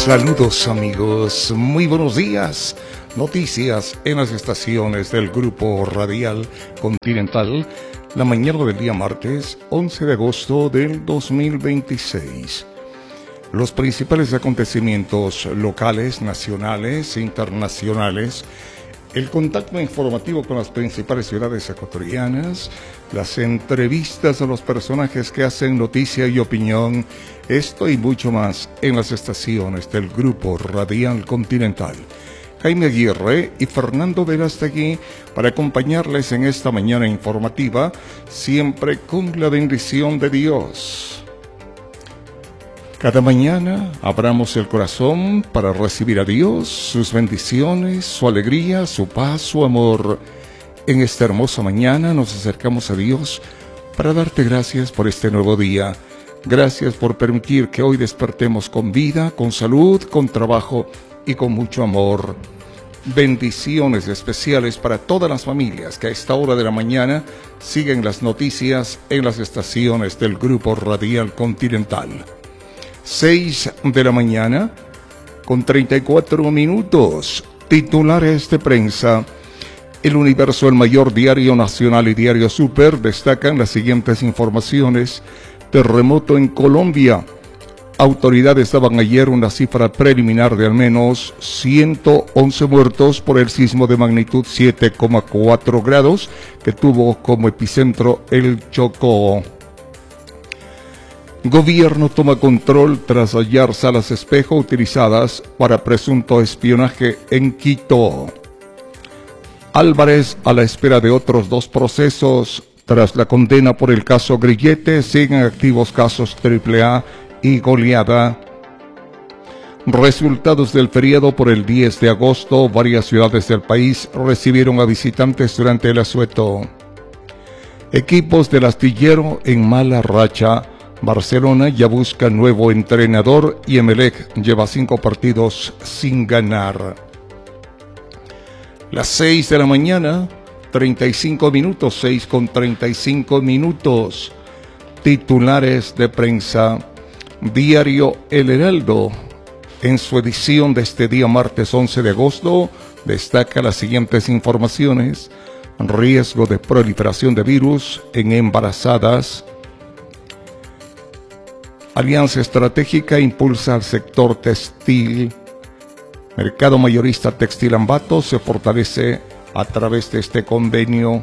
Saludos amigos, muy buenos días. Noticias en las estaciones del Grupo Radial Continental, la mañana del día martes 11 de agosto del 2026. Los principales acontecimientos locales, nacionales e internacionales, el contacto informativo con las principales ciudades ecuatorianas, las entrevistas a los personajes que hacen noticia y opinión, esto y mucho más en las estaciones del Grupo Radial Continental. Jaime Aguirre y Fernando Verástegui para acompañarles en esta mañana informativa, siempre con la bendición de Dios. Cada mañana abramos el corazón para recibir a Dios, sus bendiciones, su alegría, su paz, su amor. En esta hermosa mañana nos acercamos a Dios para darte gracias por este nuevo día. Gracias por permitir que hoy despertemos con vida, con salud, con trabajo y con mucho amor. Bendiciones especiales para todas las familias que a esta hora de la mañana siguen las noticias en las estaciones del Grupo Radial Continental. 6 de la mañana con 34 minutos. Titulares de prensa. El Universo, el mayor diario nacional y diario Super, destacan las siguientes informaciones. Terremoto en Colombia. Autoridades daban ayer una cifra preliminar de al menos 111 muertos por el sismo de magnitud 7,4 grados que tuvo como epicentro el Chocó. Gobierno toma control tras hallar salas espejo utilizadas para presunto espionaje en Quito. Álvarez a la espera de otros 2 procesos. Tras la condena por el caso Grillete, siguen activos casos AAA y Goleada. Resultados del feriado por el 10 de agosto. Varias ciudades del país recibieron a visitantes durante el asueto. Equipos del Astillero en mala racha. Barcelona ya busca nuevo entrenador y Emelec lleva 5 partidos sin ganar. Las 6 de la mañana, 35 minutos, 6 con 35 minutos. Titulares de prensa. Diario El Heraldo, en su edición de este día martes 11 de agosto, destaca las siguientes informaciones. Riesgo de proliferación de virus en embarazadas. Alianza estratégica impulsa al sector textil. Mercado mayorista textil Ambato se fortalece a través de este convenio.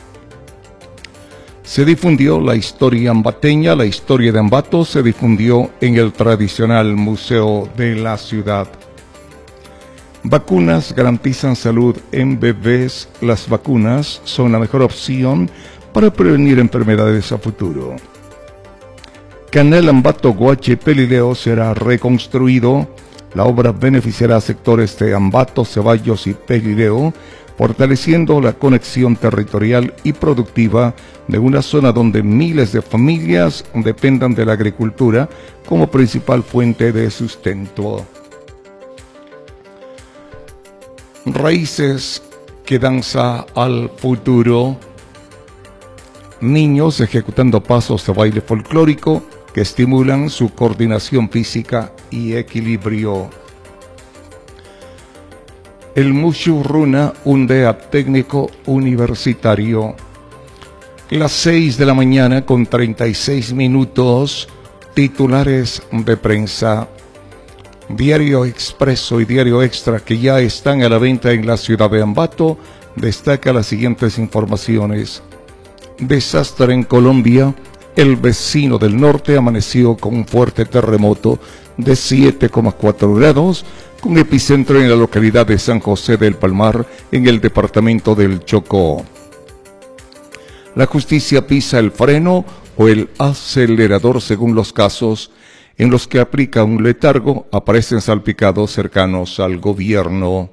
Se difundió la historia ambateña. La historia de Ambato se difundió en el tradicional museo de la ciudad. Vacunas garantizan salud en bebés. Las vacunas son la mejor opción para prevenir enfermedades a futuro. Canal Ambato Guache Pelileo será reconstruido. La obra beneficiará a sectores de Ambato, Ceballos y Pelileo, fortaleciendo la conexión territorial y productiva de una zona donde miles de familias dependan de la agricultura como principal fuente de sustento. Raíces que danza al futuro. Niños ejecutando pasos de baile folclórico que estimulan su coordinación física y equilibrio. El Mushu Runa, un día técnico universitario. Las 6 de la mañana con 36 minutos. Titulares de prensa. Diario Expreso y Diario Extra, que ya están a la venta en la ciudad de Ambato, destaca las siguientes informaciones. Desastre en Colombia. El vecino del norte amaneció con un fuerte terremoto de 7,4 grados, con epicentro en la localidad de San José del Palmar, en el departamento del Chocó. La justicia pisa el freno o el acelerador según los casos en los que aplica un letargo, aparecen salpicados cercanos al gobierno.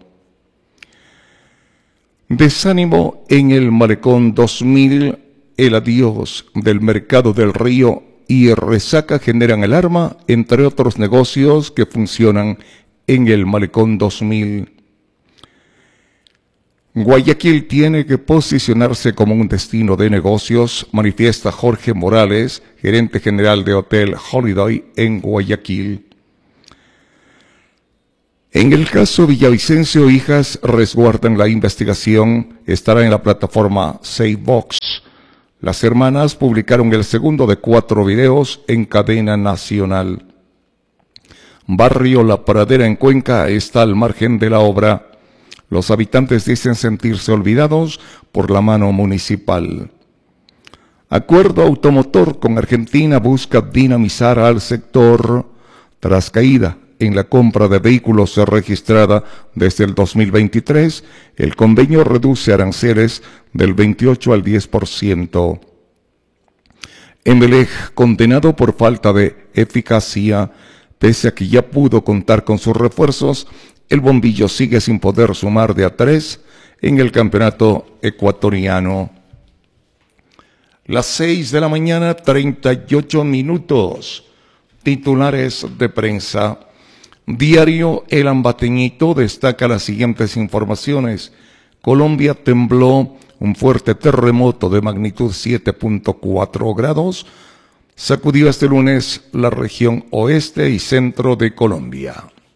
Desánimo en el Malecón 2000. El adiós del mercado del Río y resaca generan alarma, entre otros negocios que funcionan en el Malecón 2000. Guayaquil tiene que posicionarse como un destino de negocios, manifiesta Jorge Morales, gerente general de Hotel Holiday en Guayaquil. En el caso Villavicencio, hijas resguardan la investigación, estará en la plataforma SafeBox. Las hermanas publicaron el segundo de 4 videos en cadena nacional. Barrio La Pradera en Cuenca está al margen de la obra. Los habitantes dicen sentirse olvidados por la mano municipal. Acuerdo automotor con Argentina busca dinamizar al sector tras caída en la compra de vehículos registrada desde el 2023, el convenio reduce aranceles del 28 al 10%. Emelec, condenado por falta de eficacia, pese a que ya pudo contar con sus refuerzos, el bombillo sigue sin poder sumar de a 3 en el campeonato ecuatoriano. Las 6 de la mañana, 38 minutos. Titulares de prensa. Diario El Ambateñito destaca las siguientes informaciones. Colombia tembló, un fuerte terremoto de magnitud 7.4 grados sacudió este lunes la región oeste y centro de Colombia.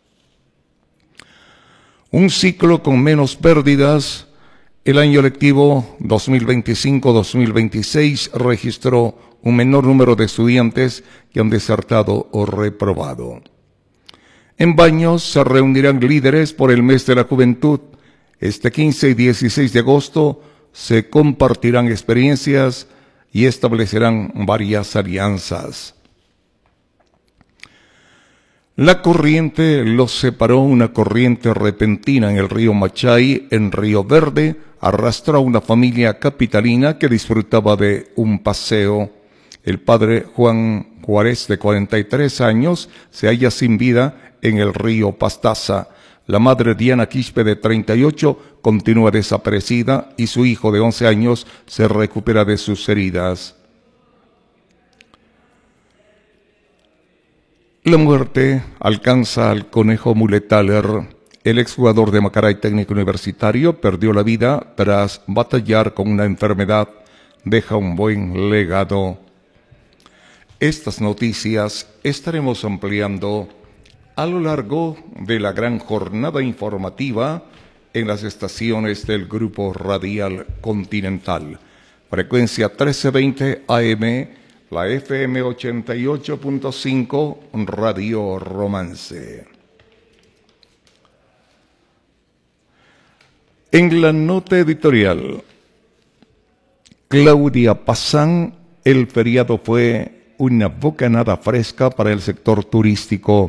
Un ciclo con menos pérdidas. El año lectivo 2025-2026 registró un menor número de estudiantes que han desertado o reprobado. En Baños se reunirán líderes por el mes de la juventud. Este 15 y 16 de agosto se compartirán experiencias y establecerán varias alianzas. La corriente los separó. Una corriente repentina en el río Machay, en Río Verde, arrastró a una familia capitalina que disfrutaba de un paseo. El padre Juan Juárez, de 43 años, se halla sin vida en el río Pastaza. La madre Diana Quispe, de 38, continúa desaparecida y su hijo de 11 años se recupera de sus heridas. La muerte alcanza al Conejo Muletaler. El exjugador de Macaray Técnico Universitario perdió la vida tras batallar con una enfermedad. Deja un buen legado. Estas noticias estaremos ampliando a lo largo de la gran jornada informativa en las estaciones del Grupo Radial Continental. Frecuencia 1320 AM, la FM 88.5, Radio Romance. En la nota editorial, Claudia Pazán, el feriado fue una bocanada fresca para el sector turístico.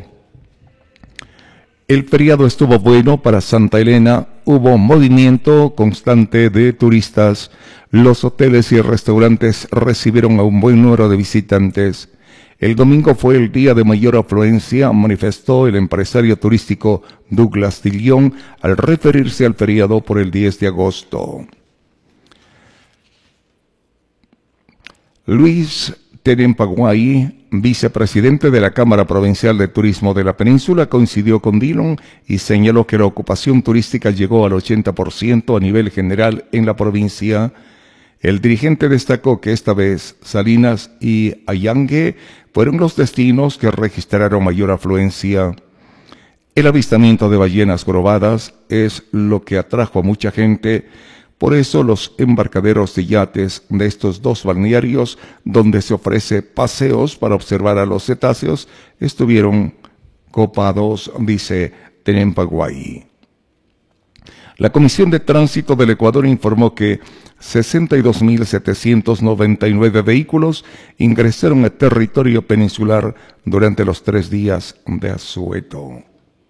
El feriado estuvo bueno para Santa Elena, hubo movimiento constante de turistas, los hoteles y restaurantes recibieron a un buen número de visitantes. El domingo fue el día de mayor afluencia, manifestó el empresario turístico Douglas Dillon al referirse al feriado por el 10 de agosto. Luis Terempaguay, vicepresidente de la Cámara Provincial de Turismo de la Península, coincidió con Dillon y señaló que la ocupación turística llegó al 80% a nivel general en la provincia. El dirigente destacó que esta vez Salinas y Allangue fueron los destinos que registraron mayor afluencia. El avistamiento de ballenas jorobadas es lo que atrajo a mucha gente. Por eso los embarcaderos de yates de estos dos balnearios, donde se ofrece paseos para observar a los cetáceos, estuvieron copados, dice Terempaguay. La Comisión de Tránsito del Ecuador informó que 62.799 vehículos ingresaron a territorio peninsular durante los 3 días de asueto.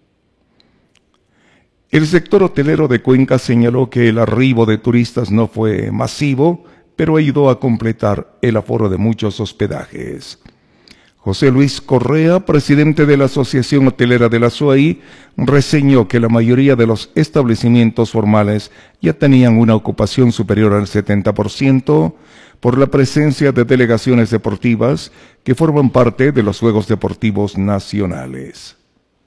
El sector hotelero de Cuenca señaló que el arribo de turistas no fue masivo, pero ayudó a completar el aforo de muchos hospedajes. José Luis Correa, presidente de la Asociación Hotelera de la SUAI, reseñó que la mayoría de los establecimientos formales ya tenían una ocupación superior al 70% por la presencia de delegaciones deportivas que forman parte de los Juegos Deportivos Nacionales.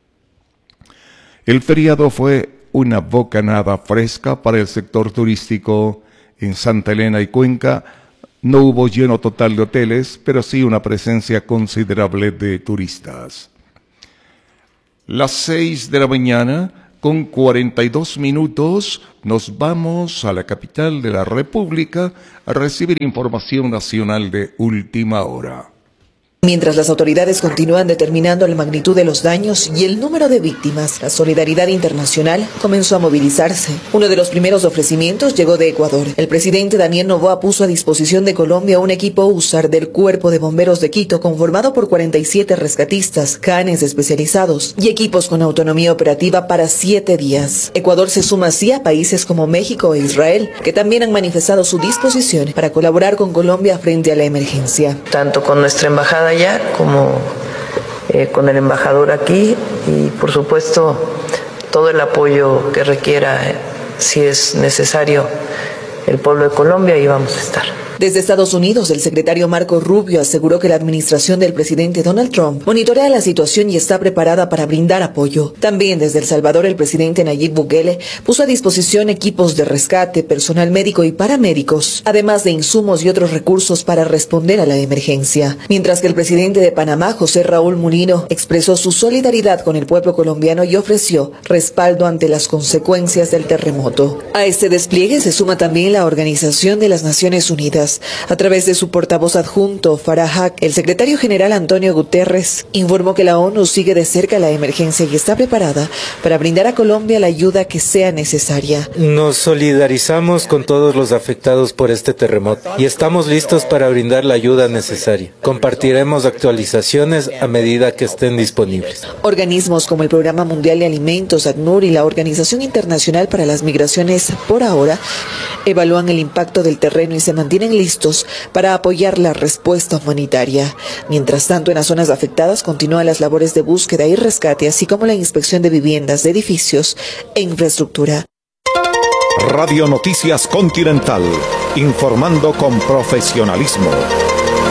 El feriado fue una bocanada fresca para el sector turístico. En Santa Elena y Cuenca no hubo lleno total de hoteles, pero sí una presencia considerable de turistas. Las 6 de la mañana, con 42 minutos, nos vamos a la capital de la República a recibir información nacional de última hora. Mientras las autoridades continúan determinando la magnitud de los daños y el número de víctimas, la solidaridad internacional comenzó a movilizarse. Uno de los primeros ofrecimientos llegó de Ecuador. El presidente Daniel Noboa puso a disposición de Colombia un equipo USAR del Cuerpo de Bomberos de Quito conformado por 47 rescatistas, canes especializados y equipos con autonomía operativa para 7 días. Ecuador se suma así a países como México e Israel, que también han manifestado su disposición para colaborar con Colombia frente a la emergencia. Tanto con nuestra embajada allá como con el embajador aquí y por supuesto todo el apoyo que requiera, si es necesario, el pueblo de Colombia, ahí vamos a estar. Desde Estados Unidos, el secretario Marco Rubio aseguró que la administración del presidente Donald Trump monitorea la situación y está preparada para brindar apoyo. También desde El Salvador, el presidente Nayib Bukele puso a disposición equipos de rescate, personal médico y paramédicos, además de insumos y otros recursos para responder a la emergencia. Mientras que el presidente de Panamá, José Raúl Mulino, expresó su solidaridad con el pueblo colombiano y ofreció respaldo ante las consecuencias del terremoto. A este despliegue se suma también la Organización de las Naciones Unidas. A través de su portavoz adjunto, Farah Haq, el secretario general Antonio Guterres informó que la ONU sigue de cerca la emergencia y está preparada para brindar a Colombia la ayuda que sea necesaria. Nos solidarizamos con todos los afectados por este terremoto y estamos listos para brindar la ayuda necesaria. Compartiremos actualizaciones a medida que estén disponibles. Organismos como el Programa Mundial de Alimentos, ACNUR y la Organización Internacional para las Migraciones, por ahora, evalúan el impacto del terreno y se mantienen listos para apoyar la respuesta humanitaria. Mientras tanto, en las zonas afectadas continúan las labores de búsqueda y rescate, así como la inspección de viviendas, de edificios e infraestructura. Radio Noticias Continental, informando con profesionalismo.